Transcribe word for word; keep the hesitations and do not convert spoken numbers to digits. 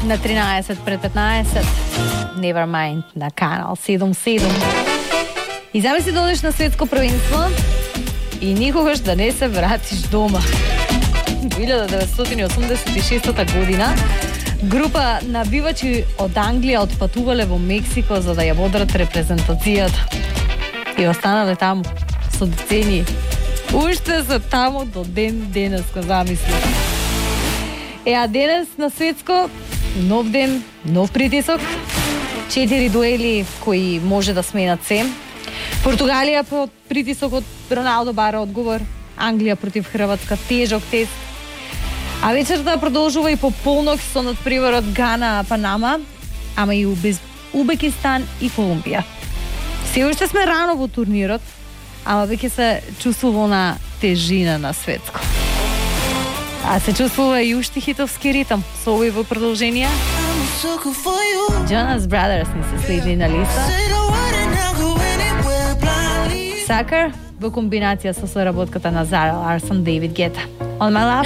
на тринаесет пред петнаесет. Nevermind на канал седум седум. И замисли да одиш на светско првенство и никогаш да не се вратиш дома. илјада деветстотини осумдесет и шеста година група набивачи од Англија отпатувале во Мексико за да ја водрат репрезентацијата. И останале таму со децени. Уште се таму до ден денеска, замисли. Е, а денес на светско, нов ден, нов притисок, четири дуели кои може да сменат се. Португалија под притисок од Роналдо бара одговор, Англија против Хрватска, тежок тест. А вечерта продолжува и по полнок со надпреварот Гана, Панама, ама и Узбекистан и Колумбија. Се уште сме рано во турнирот, ама веќе се чувствува на тежина на светско. А се чувствува и уште хитовски ритм со овој во продолжение. Jonas Brothers ни се следи на листа. Sucker во комбинација со соработката на Zara Larsson, David Guetta. On My Love.